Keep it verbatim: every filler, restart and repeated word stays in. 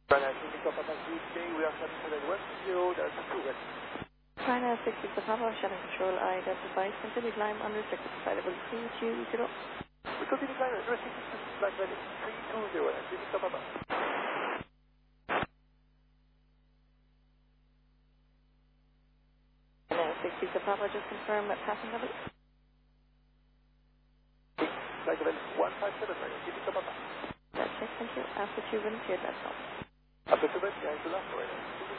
China sixty Papa G K, we are coming to the one zero, that's two west. China sixty Papa, Shannon Control, I identify, continue climb unrestricted, available three two zero. We continue climb unrestricted, flight level three two zero, sixty Papa. China sixty Papa, just confirm that passing level. Flight level one five seven, sixty Papa. That's it, thank you. After two minutes, here, that's all. After two minutes, behind the last, right?